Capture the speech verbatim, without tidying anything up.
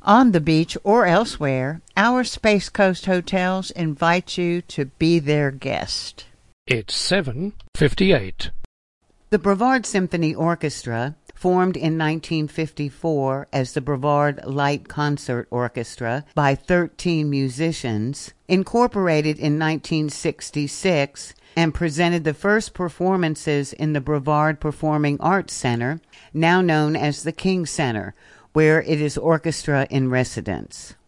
On the beach or elsewhere, our Space Coast hotels invite you to be their guest. It's seven fifty-eight. The Brevard Symphony Orchestra, formed in nineteen fifty-four as the Brevard Light Concert Orchestra by thirteen musicians, incorporated in nineteen sixty-six and presented the first performances in the Brevard Performing Arts Center, now known as the King Center, where it is orchestra in residence.